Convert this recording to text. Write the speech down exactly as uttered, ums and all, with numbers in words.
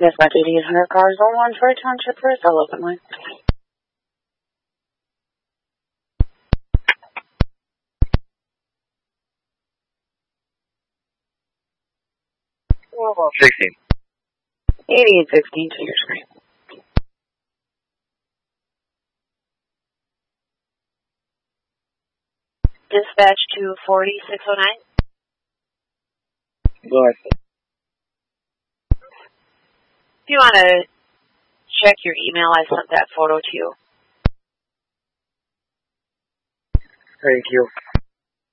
Dispatch eighty-eight hundred cars on one for a township for a cell open line. sixteen. eighty-eight sixteen to your screen. Dispatch two forty six oh nine. Go ahead. If you want to check your email, I sent that photo to you. Thank you.